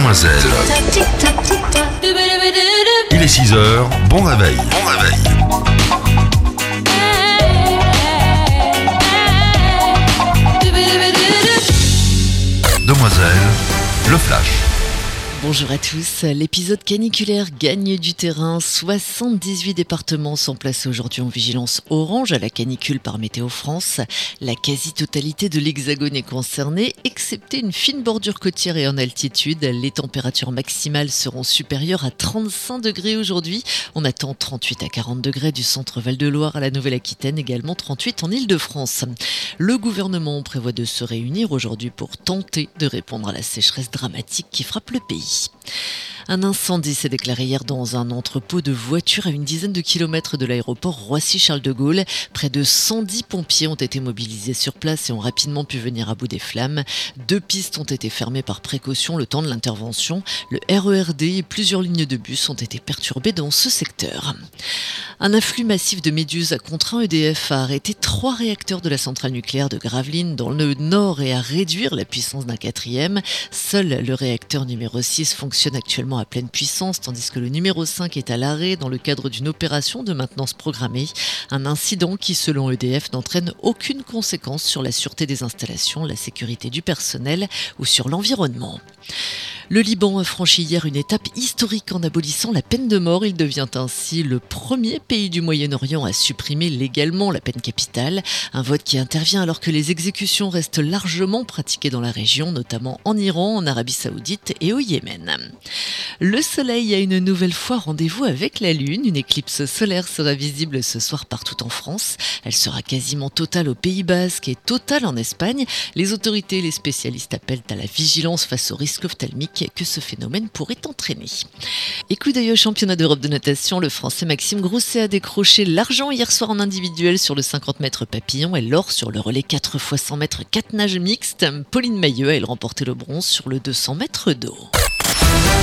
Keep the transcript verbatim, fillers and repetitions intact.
Demoiselle. Il est six heures, bon réveil. Bon réveil. Demoiselle, le flash. Bonjour à tous, l'épisode caniculaire gagne du terrain. soixante-dix-huit départements sont placés aujourd'hui en vigilance orange à la canicule par Météo France. La quasi-totalité de l'Hexagone est concernée, excepté une fine bordure côtière et en altitude. Les températures maximales seront supérieures à trente-cinq degrés aujourd'hui. On attend trente-huit à quarante degrés du centre Val-de-Loire à la Nouvelle-Aquitaine, également trente-huit en Île-de-France. Le gouvernement prévoit de se réunir aujourd'hui pour tenter de répondre à la sécheresse dramatique qui frappe le pays. Un incendie s'est déclaré hier dans un entrepôt de voitures à une dizaine de kilomètres de l'aéroport Roissy-Charles de Gaulle. Près de cent dix pompiers ont été mobilisés sur place et ont rapidement pu venir à bout des flammes. Deux pistes ont été fermées par précaution le temps de l'intervention. Le R E R D et plusieurs lignes de bus ont été perturbées dans ce secteur. Un afflux massif de méduses a contraint E D F à arrêter trois réacteurs de la centrale nucléaire de Gravelines dans le nord et à réduire la puissance d'un quatrième. Seul le réacteur numéro six fonctionne actuellement à pleine puissance, tandis que le numéro cinq est à l'arrêt dans le cadre d'une opération de maintenance programmée. Un incident qui, selon E D F, n'entraîne aucune conséquence sur la sûreté des installations, la sécurité du personnel ou sur l'environnement. Le Liban a franchi hier une étape historique en abolissant la peine de mort. Il devient ainsi le premier pays du Moyen-Orient à supprimer légalement la peine capitale. Un vote qui intervient alors que les exécutions restent largement pratiquées dans la région, notamment en Iran, en Arabie Saoudite et au Yémen. Le soleil a une nouvelle fois rendez-vous avec la lune. Une éclipse solaire sera visible ce soir partout en France. Elle sera quasiment totale au Pays Basque et totale en Espagne. Les autorités et les spécialistes appellent à la vigilance face au risque ophtalmique que ce phénomène pourrait entraîner. Et coup d'œil au championnat d'Europe de natation, le Français Maxime Grousset a décroché l'argent hier soir en individuel sur le cinquante mètres papillon et l'or sur le relais quatre fois cent mètres quatre nages mixtes. Pauline Mailleux a elle remporté le bronze sur le deux cents mètres d'eau.